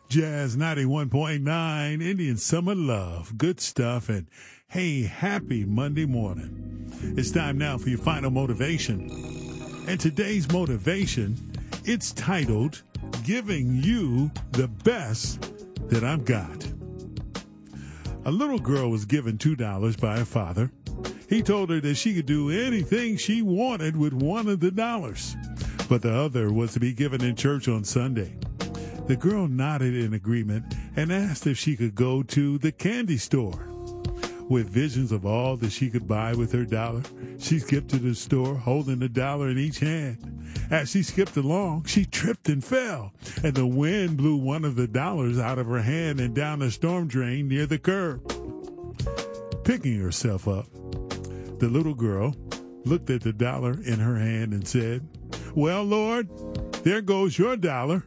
Jazz 91.9, Indian Summer Love. Good stuff. And hey, happy Monday morning. It's time now for your final motivation. And today's motivation, it's titled, Giving You the Best That I've Got. A little girl was given $2 by her father. He told her that she could do anything she wanted with one of the dollars, but the other was to be given in church on Sunday. The girl nodded in agreement and asked if she could go to the candy store. With visions of all that she could buy with her dollar, she skipped to the store holding the dollar in each hand. As she skipped along, she tripped and fell, and the wind blew one of the dollars out of her hand and down a storm drain near the curb. Picking herself up, the little girl looked at the dollar in her hand and said, "Well, Lord, there goes your dollar."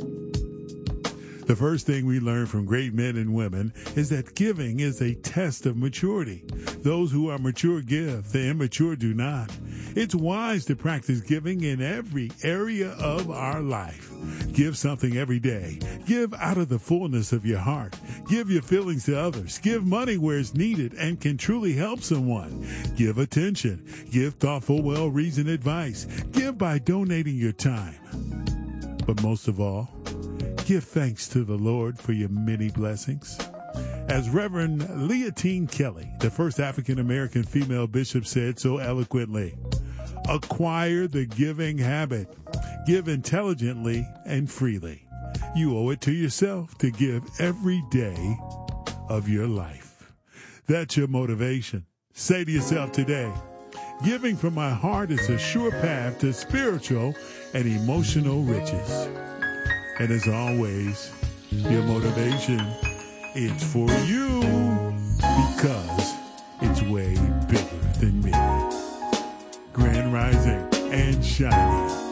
The first thing we learn from great men and women is that giving is a test of maturity. Those who are mature give, the immature do not. It's wise to practice giving in every area of our life. Give something every day. Give out of the fullness of your heart. Give your feelings to others. Give money where it's needed and can truly help someone. Give attention. Give thoughtful, well-reasoned advice. Give by donating your time. But most of all, give thanks to the Lord for your many blessings. As Reverend Leatine Kelly, the first African-American female bishop, said so eloquently, acquire the giving habit. Give intelligently and freely. You owe it to yourself to give every day of your life. That's your motivation. Say to yourself today, giving from my heart is a sure path to spiritual and emotional riches. And as always, your motivation, it's for you because it's way bigger than me. Grand Rising and Shining.